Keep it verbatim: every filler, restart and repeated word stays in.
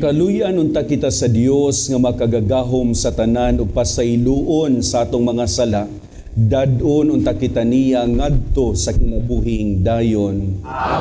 Kaluyan unta kita sa Dios nga makagagahom sa tanan ug pasayloon sa atong mga sala. Dadon unta kita niya ngadto sa kinabuhing dayon.